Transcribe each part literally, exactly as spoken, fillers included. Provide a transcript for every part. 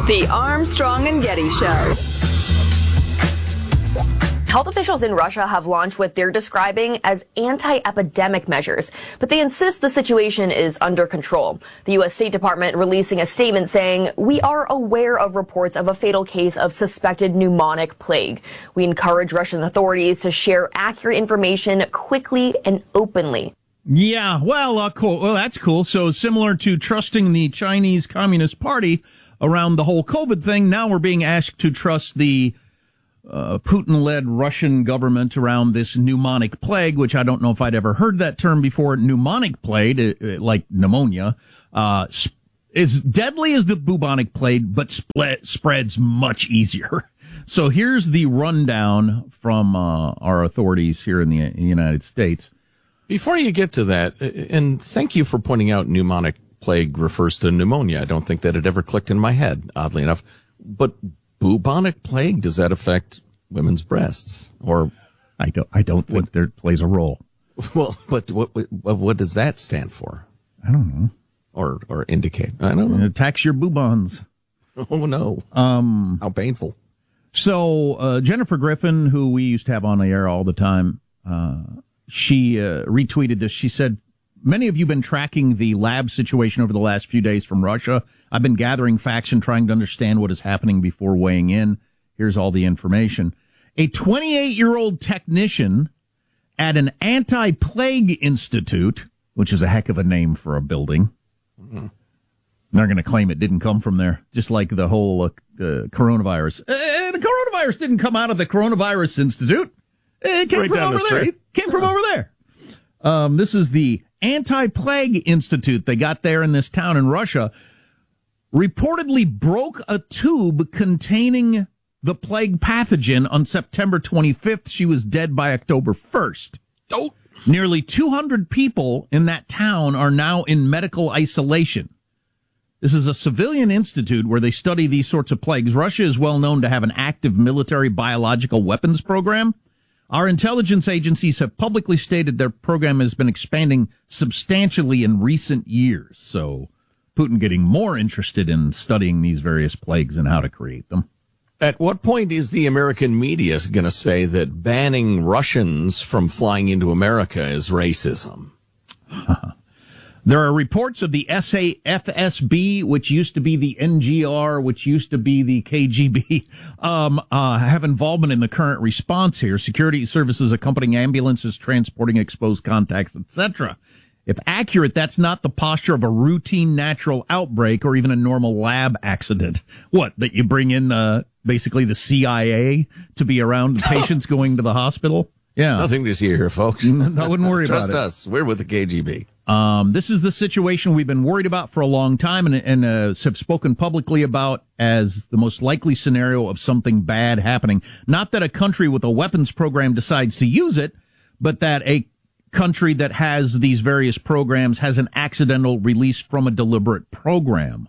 The Armstrong and Getty Show. Health officials in Russia have launched what they're describing as anti-epidemic measures, but they insist the situation is under control. The U S State Department releasing a statement saying, "We are aware of reports of a fatal case of suspected pneumonic plague. We encourage Russian authorities to share accurate information quickly and openly." Yeah, well, uh, cool. Well, that's cool. So similar to trusting the Chinese Communist Party around the whole COVID thing, now we're being asked to trust the Uh, Putin-led Russian government around this pneumonic plague, which I don't know if I'd ever heard that term before. Pneumonic plague, uh, like pneumonia, uh, sp- is deadly as the bubonic plague, but spl- spreads much easier. So here's the rundown from uh, our authorities here in the, in the United States. Before you get to that, and thank you for pointing out pneumonic plague refers to pneumonia. I don't think that it ever clicked in my head, oddly enough. But bubonic plague, does that affect women's breasts? Or I don't I don't think what, there plays a role. Well, but what, what what does that stand for? I don't know. Or or indicate? I don't know. It attacks your boobons. Oh no. Um how painful. So uh Jennifer Griffin, who we used to have on the air all the time, uh she uh, retweeted this. She said, "Many of you have been tracking the lab situation over the last few days from Russia. I've been gathering facts and trying to understand what is happening before weighing in. Here's all the information. A twenty-eight-year-old technician at an anti-plague institute," which is a heck of a name for a building. Mm-hmm. They're going to claim it didn't come from there, just like the whole uh, uh, coronavirus. Uh, the coronavirus didn't come out of the Coronavirus Institute. It came right from down over the there. street. It came from over there. Um, this is the Anti-Plague Institute they got there in this town in Russia. Reportedly broke a tube containing the plague pathogen on September twenty-fifth. She was dead by October first. Oh. Nearly two hundred people in that town are now in medical isolation. This is a civilian institute where they study these sorts of plagues. Russia is well known to have an active military biological weapons program. Our intelligence agencies have publicly stated their program has been expanding substantially in recent years. So Putin getting more interested in studying these various plagues and how to create them. At what point is the American media going to say that banning Russians from flying into America is racism? There are reports of the S A F S B, which used to be the N G R, which used to be the K G B, um, uh, have involvement in the current response here. Security services accompanying ambulances, transporting exposed contacts, et cetera. If accurate, that's not the posture of a routine natural outbreak or even a normal lab accident. What, that you bring in uh, basically the C I A to be around patients going to the hospital? Yeah. Nothing to see here, folks. I wouldn't worry about it. Trust us. We're with the K G B. Um, this is the situation we've been worried about for a long time and, and uh, have spoken publicly about as the most likely scenario of something bad happening. Not that a country with a weapons program decides to use it, but that a country that has these various programs has an accidental release from a deliberate program.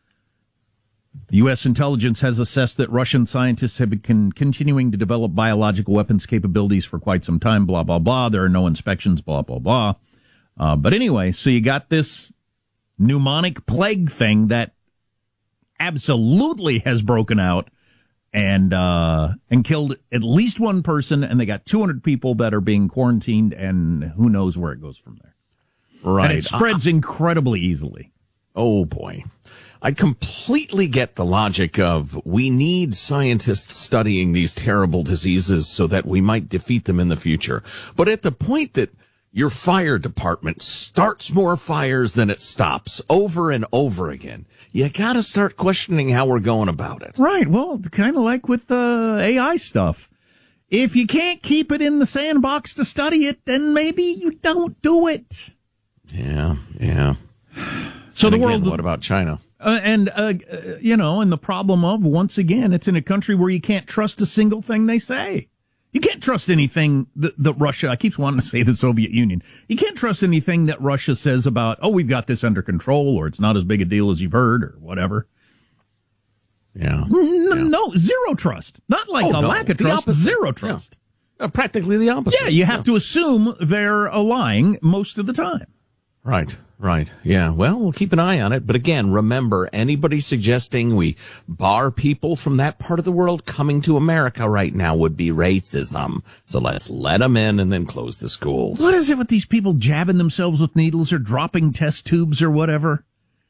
U S intelligence has assessed that Russian scientists have been con- continuing to develop biological weapons capabilities for quite some time, blah, blah, blah. There are no inspections, blah, blah, blah. Uh, but anyway, so you got this pneumonic plague thing that absolutely has broken out and uh and killed at least one person, and they got two hundred people that are being quarantined, and who knows where it goes from there. Right. And it spreads uh, incredibly easily. Oh, boy. I completely get the logic of we need scientists studying these terrible diseases so that we might defeat them in the future. But at the point that your fire department starts more fires than it stops over and over again, you got to start questioning how we're going about it. Right. Well, kind of like with the A I stuff. If you can't keep it in the sandbox to study it, then maybe you don't do it. Yeah, yeah. So and the again, world. What about China? Uh, and, uh, you know, and the problem of, once again, it's in a country where you can't trust a single thing they say. You can't trust anything that, that Russia, I keep wanting to say the Soviet Union, you can't trust anything that Russia says about, oh, we've got this under control, or it's not as big a deal as you've heard, or whatever. Yeah. No, yeah. no zero trust. Not like oh, a no, lack of trust, opposite. zero trust. Yeah. Uh, practically the opposite. Yeah, you have yeah. to assume they're uh, lying most of the time. Right. Right. Yeah. Well, we'll keep an eye on it. But again, remember, anybody suggesting we bar people from that part of the world coming to America right now would be racism. So let's let them in and then close the schools. What is it with these people jabbing themselves with needles or dropping test tubes or whatever?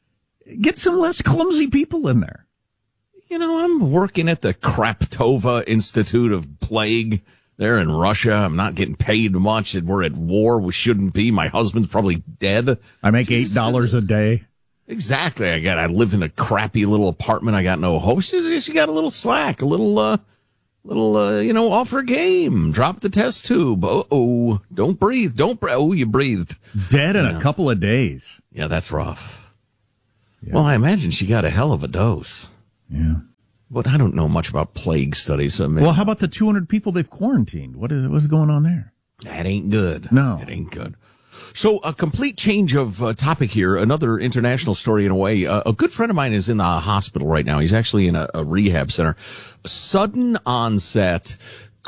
Get some less clumsy people in there. You know, I'm working at the Kraptova Institute of Plague there in Russia. I'm not getting paid much. We're at war. We shouldn't be. My husband's probably dead. I make eight dollars a day. Exactly. I got. I live in a crappy little apartment. I got no host. You got a little slack, a little, uh, little, uh, you know, offer game. Drop the test tube. Uh oh, don't breathe. Don't. Bre- oh, you breathed. Dead in yeah. a couple of days. Yeah, that's rough. Yeah. Well, I imagine she got a hell of a dose. Yeah. But I don't know much about plague studies. So maybe well, how about the two hundred people they've quarantined? What is what's going on there? That ain't good. No. It ain't good. So a complete change of uh, topic here. Another international story in a way. Uh, a good friend of mine is in the hospital right now. He's actually in a, a rehab center. Sudden onset,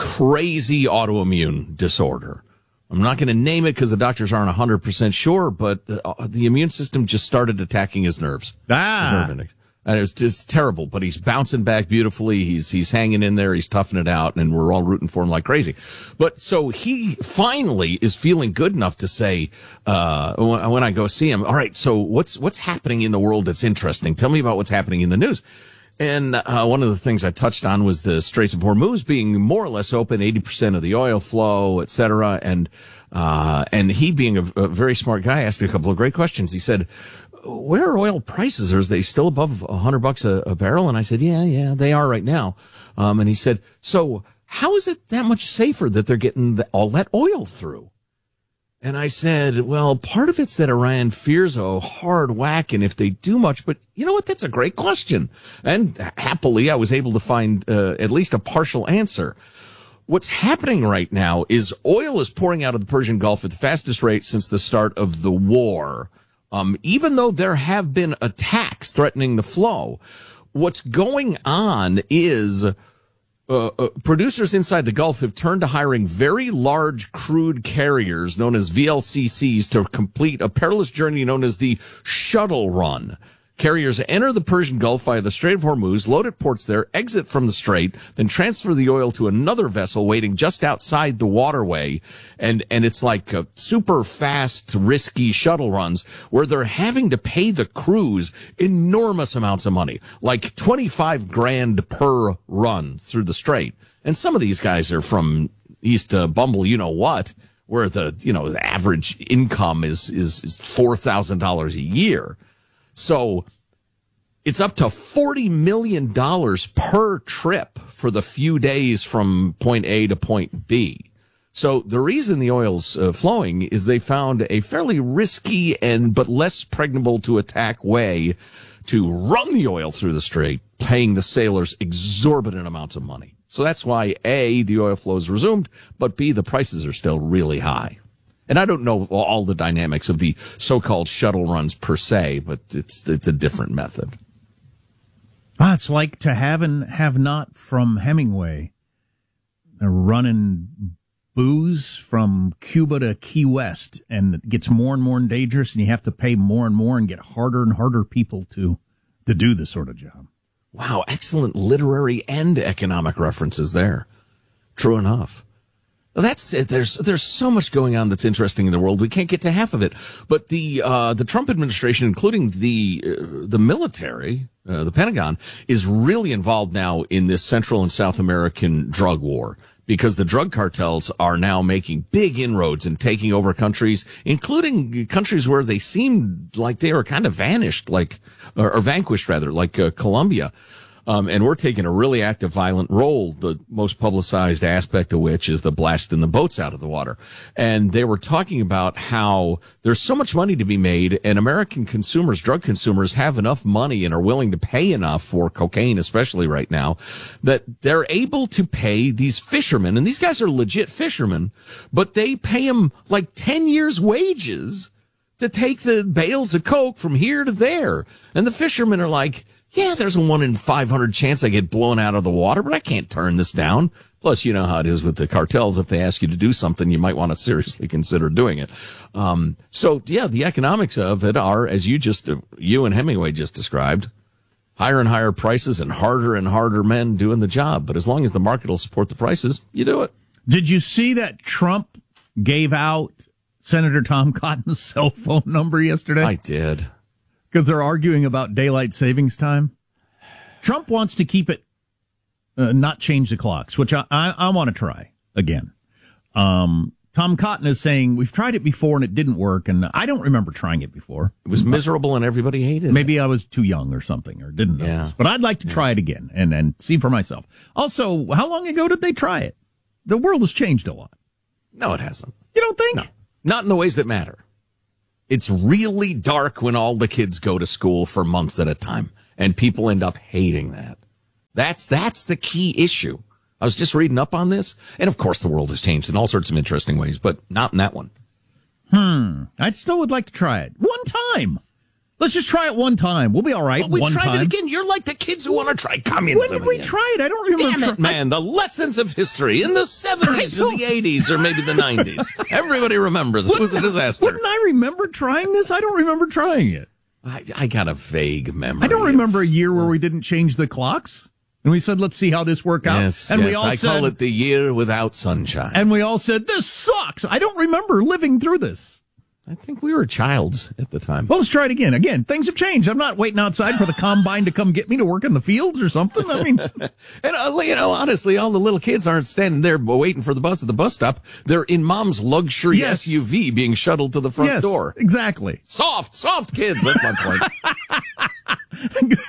crazy autoimmune disorder. I'm not going to name it because the doctors aren't one hundred percent sure, but the, uh, the immune system just started attacking his nerves. Ah. His nerve index. And it's just terrible, but he's bouncing back beautifully. He's, he's hanging in there. He's toughing it out, and we're all rooting for him like crazy. But so he finally is feeling good enough to say, uh, when, when I go see him, all right, so what's, what's happening in the world that's interesting? Tell me about what's happening in the news. And, uh, one of the things I touched on was the Straits of Hormuz being more or less open, eighty percent of the oil flow, et cetera. And, uh, and he being a, a very smart guy asked a couple of great questions. He said, where are oil prices? Are they still above a hundred bucks a, a barrel? And I said, yeah, yeah, they are right now. Um, and he said, so how is it that much safer that they're getting the, all that oil through? And I said, well, part of it's that Iran fears a hard whack, and if they do much, but you know what? That's a great question. And happily, I was able to find uh, at least a partial answer. What's happening right now is oil is pouring out of the Persian Gulf at the fastest rate since the start of the war. Um, even though there have been attacks threatening the flow, what's going on is uh, uh, producers inside the Gulf have turned to hiring very large crude carriers known as V L C Cs to complete a perilous journey known as the shuttle run. Carriers enter the Persian Gulf via the Strait of Hormuz, load at ports there, exit from the strait, then transfer the oil to another vessel waiting just outside the waterway. And, and it's like a super fast, risky shuttle runs where they're having to pay the crews enormous amounts of money, like twenty-five grand per run through the strait. And some of these guys are from East uh, Bumble, you know what, where the, you know, the average income is, is, is four thousand dollars a year. So it's up to forty million dollars per trip for the few days from point A to point B. So the reason the oil's uh, flowing is they found a fairly risky and but less pregnable to attack way to run the oil through the strait, paying the sailors exorbitant amounts of money. So that's why A, the oil flow is resumed, but B, the prices are still really high. And I don't know all the dynamics of the so-called shuttle runs per se, but it's it's a different method. Ah, it's like To Have and Have Not from Hemingway. They're running booze from Cuba to Key West, and it gets more and more dangerous, and you have to pay more and more and get harder and harder people to to do this sort of job. Wow, excellent literary and economic references there. True enough. That's it. There's there's so much going on that's interesting in the world. We can't get to half of it. But the uh, the Trump administration, including the uh, the military, uh, the Pentagon, is really involved now in this Central and South American drug war, because the drug cartels are now making big inroads and taking over countries, including countries where they seemed like they were kind of vanished, like or, or vanquished rather, like uh, Colombia. Um, and we're taking a really active, violent role, the most publicized aspect of which is the blasting the boats out of the water. And they were talking about how there's so much money to be made, and American consumers, drug consumers, have enough money and are willing to pay enough for cocaine, especially right now, that they're able to pay these fishermen. And these guys are legit fishermen, but they pay them like ten years' wages to take the bales of coke from here to there. And the fishermen are like, yeah, there's a one in five hundred chance I get blown out of the water, but I can't turn this down. Plus, you know how it is with the cartels. If they ask you to do something, you might want to seriously consider doing it. Um, so, yeah, the economics of it are, as you just, uh, you and Hemingway just described, higher and higher prices and harder and harder men doing the job. But as long as the market will support the prices, you do it. Did you see that Trump gave out Senator Tom Cotton's cell phone number yesterday? I did. Because they're arguing about daylight savings time. Trump wants to keep it, uh, not change the clocks, which I, I, I want to try again. Um, Tom Cotton is saying, we've tried it before and it didn't work, and I don't remember trying it before. It was miserable and everybody hated Maybe it. I was too young or something, or didn't know Yeah. this. But I'd like to try it again and, and see for myself. Also, how long ago did they try it? The world has changed a lot. No, it hasn't. You don't think? No. Not in the ways that matter. It's really dark when all the kids go to school for months at a time, and people end up hating that. That's that's the key issue. I was just reading up on this, and of course the world has changed in all sorts of interesting ways, but not in that one. Hmm. I still would like to try it. One time. Let's just try it one time. We'll be all right. Well, we one tried time. it again. You're like the kids who want to try communism. When did we again. try it? I don't remember. Damn it, try- man. The lessons of history in the seventies I or the eighties or maybe the nineties. Everybody remembers. It was a disaster. Wouldn't I remember trying this? I don't remember trying it. I, I got a vague memory. I don't of- remember a year where we didn't change the clocks. And we said, let's see how this work out. Yes, and yes. we all I said, call it the year without sunshine. and we all said, this sucks. I don't remember living through this. I think we were childs at the time. Well, let's try it again. Again, things have changed. I'm not waiting outside for the combine to come get me to work in the fields or something. I mean, And, uh, you know, honestly, all the little kids aren't standing there waiting for the bus at the bus stop. They're in mom's luxury Yes. S U V being shuttled to the front yes, door. exactly. Soft, soft kids. That's my point.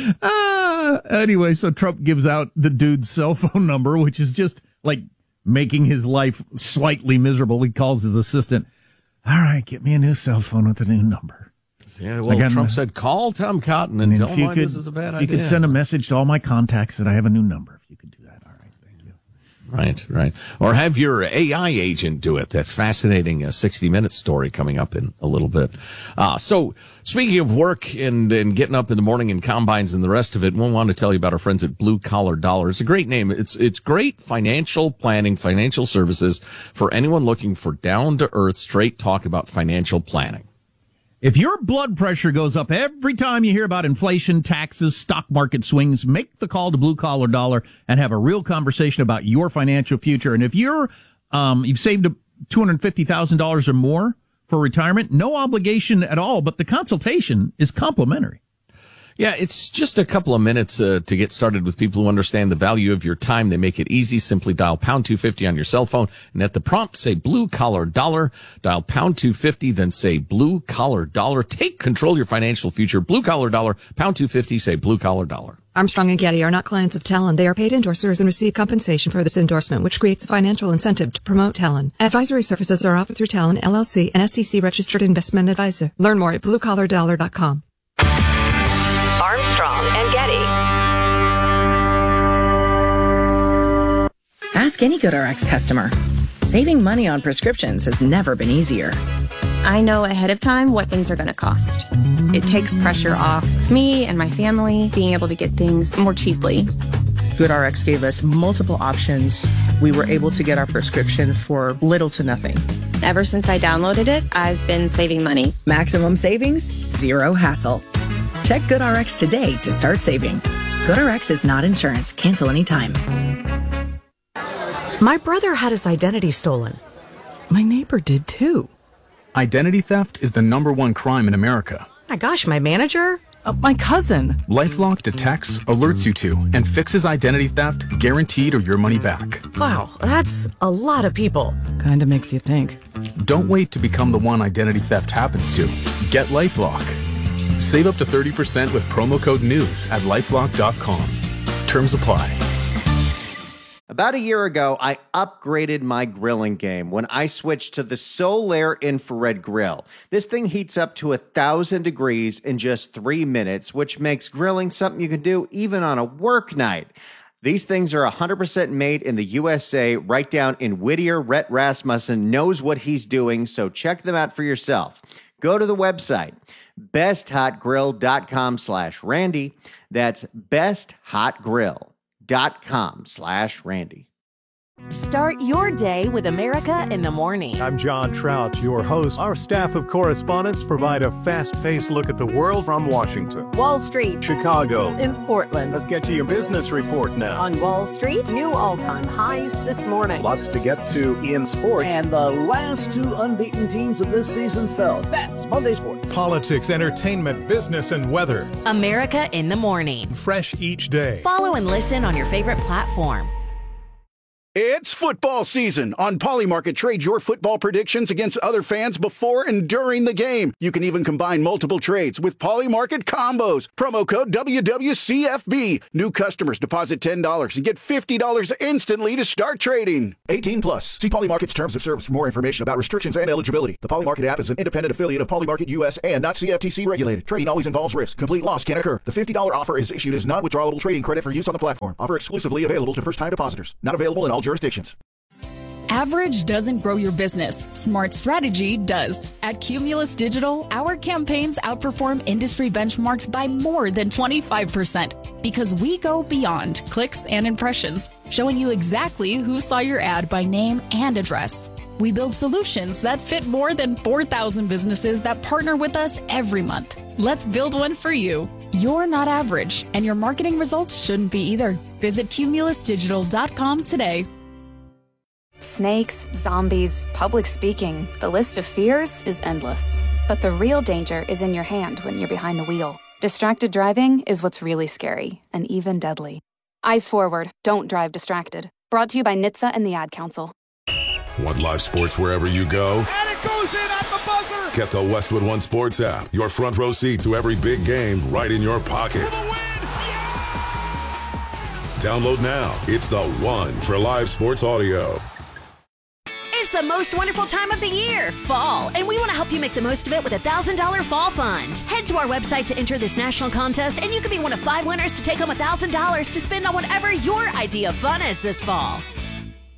Uh, anyway, so Trump gives out the dude's cell phone number, which is just like making his life slightly miserable. He calls his assistant. All right, get me a new cell phone with a new number. Yeah, well, Again, Trump said, call Tom Cotton and And tell if him you why could, this is a bad if you idea. could send a message to all my contacts that I have a new number. If you could do that, all right, thank you. Right, right. Or have your A I agent do it. That fascinating uh, sixty minute story coming up in a little bit. Uh, so speaking of work and, and getting up in the morning and combines and the rest of it, we want to tell you about our friends at Blue Collar Dollar. It's a great name. It's, it's great financial planning, financial services for anyone looking for down to earth, straight talk about financial planning. If your blood pressure goes up every time you hear about inflation, taxes, stock market swings, make the call to Blue Collar Dollar and have a real conversation about your financial future. And if you're, um, you've saved two hundred fifty thousand dollars or more for retirement, no obligation at all, but the consultation is complimentary. Yeah, it's just a couple of minutes uh, to get started with people who understand the value of your time. They make it easy. Simply dial pound two fifty on your cell phone, and at the prompt, say Blue Collar Dollar. Dial pound two fifty, then say Blue Collar Dollar. Take control of your financial future. Blue Collar Dollar, pound two fifty, say Blue Collar Dollar. Armstrong and Getty are not clients of Talon. They are paid endorsers and receive compensation for this endorsement, which creates a financial incentive to promote Talon. Advisory services are offered through Talon, L L C, an S E C-registered investment advisor. Learn more at blue collar dollar dot com. Armstrong and Getty. Ask any GoodRx customer. Saving money on prescriptions has never been easier. I know ahead of time what things are going to cost. It takes pressure off me and my family being able to get things more cheaply. GoodRx gave us multiple options. We were able to get our prescription for little to nothing. Ever since I downloaded it, I've been saving money. Maximum savings, zero hassle. Check GoodRx today to start saving. GoodRx is not insurance. Cancel anytime. My brother had his identity stolen. My neighbor did too. Identity theft is the number one crime in America. My gosh, my manager? Uh, my cousin. LifeLock detects, alerts you to, and fixes identity theft, guaranteed or your money back. Wow, that's a lot of people. Kinda makes you think. Don't wait to become the one identity theft happens to. Get LifeLock. Save up to thirty percent with promo code NEWS at lifelock dot com. Terms apply. About a year ago, I upgraded my grilling game when I switched to the Solaire infrared grill. This thing heats up to a thousand degrees in just three minutes, which makes grilling something you can do even on a work night. These things are one hundred percent made in the U S A, right down in Whittier. Rhett Rasmussen knows what he's doing, so check them out for yourself. Go to the website, besthotgrill.com slash Randy. That's besthotgrill.com slash Randy. Start your day with America in the Morning. I'm John Trout, your host. Our staff of correspondents provide a fast-paced look at the world from Washington, Wall Street, Chicago, in Portland. Let's get to your business report now. On Wall Street, new all-time highs this morning. Lots to get to in sports. And the last two unbeaten teams of this season fell. That's Monday Sports. Politics, entertainment, business, and weather. America in the Morning. Fresh each day. Follow and listen on your favorite platform. It's football season. On Polymarket, trade your football predictions against other fans before and during the game. You can even combine multiple trades with Polymarket combos. Promo code W W C F B. New customers deposit ten dollars and get fifty dollars instantly to start trading. eighteen plus. See Polymarket's terms of service for more information about restrictions and eligibility. The Polymarket app is an independent affiliate of Polymarket U S and not C F T C regulated. Trading always involves risk. Complete loss can occur. The fifty dollars offer is issued as non-withdrawable trading credit for use on the platform. Offer exclusively available to first-time depositors. Not available in all jurisdictions. Average doesn't grow your business. Smart strategy does. At Cumulus Digital, our campaigns outperform industry benchmarks by more than twenty-five percent because we go beyond clicks and impressions, showing you exactly who saw your ad by name and address. We build solutions that fit more than four thousand businesses that partner with us every month. Let's build one for you. You're not average, and your marketing results shouldn't be either. Visit cumulus digital dot com today. Snakes, zombies, public speaking. The list of fears is endless. But the real danger is in your hand when you're behind the wheel. Distracted driving is what's really scary and even deadly. Eyes forward. Don't drive distracted. Brought to you by N H T S A and the Ad Council. Want live sports wherever you go? And it goes in at the buzzer! Get the Westwood One Sports app. Your front row seat to every big game right in your pocket. For the win! Yeah! Download now. It's the one for live sports audio. It's the most wonderful time of the year, fall, and we want to help you make the most of it with a one thousand dollars fall fund. Head to our website to enter this national contest, and you could be one of five winners to take home one thousand dollars to spend on whatever your idea of fun is this fall.